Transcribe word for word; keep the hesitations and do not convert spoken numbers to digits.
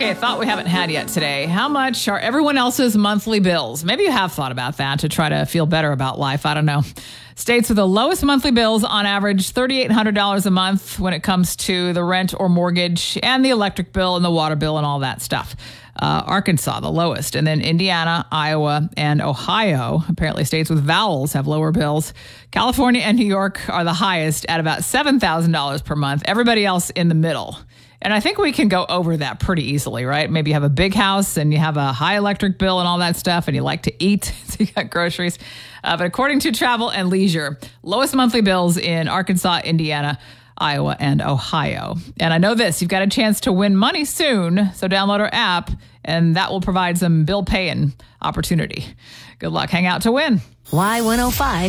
Okay, a thought we haven't had yet today. How much are everyone else's monthly bills? Maybe you have thought about that to try to feel better about life. I don't know. States with the lowest monthly bills on average three thousand eight hundred dollars a month when it comes to the rent or mortgage and the electric bill and the water bill and all that stuff. Uh, Arkansas, the lowest. And then Indiana, Iowa, and Ohio. Apparently states with vowels have lower bills. California and New York are the highest at about seven thousand dollars per month. Everybody else in the middle. And I think we can go over that pretty easily, right? Maybe you have a big house and you have a high electric bill and all that stuff, and you like to eat, so you got groceries. Uh, but according to Travel and Leisure, lowest monthly bills in Arkansas, Indiana, Iowa, and Ohio. And I know this, you've got a chance to win money soon, so download our app, and that will provide some bill paying opportunity. Good luck. Hang out to win. Y one oh five